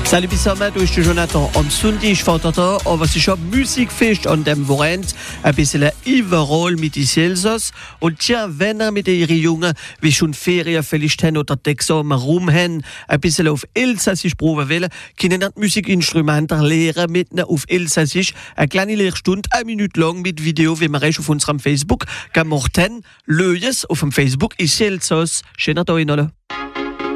Salut zusammen, du bist der Jonathan. Am Sonntag ist Vatertag, aber es ist auch Musikfest an dem Wochenende. Ein bisschen überall mit den Elsass. Und tja, wenn ihr mit ihren Jungen, wie schon Ferien vielleicht haben oder die Examen rum haben, ein bisschen auf Elsassisch proben wollen, können ihr die Musikinstrumente lernen mit ihnen auf Elsassisch. Eine kleine Lehrstunde, 1 Minute lang mit Video, wie wir es auf unserem Facebook gemacht haben. Löjes auf dem Facebook ist Elsass. Schönen Tag Ihnen alle.